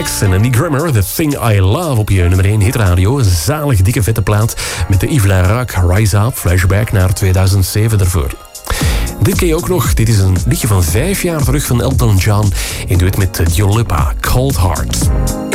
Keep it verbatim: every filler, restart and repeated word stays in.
Flex en Andy Grammer, The Thing I Love op je nummer één hitradio. Een zalig dikke vette plaat met de Yves Lairac Rise Up, flashback naar tweeduizend zeven daarvoor. Dit ken je ook nog. Dit is een liedje van vijf jaar terug van Elton John in duet met Dua Lipa, Cold Heart.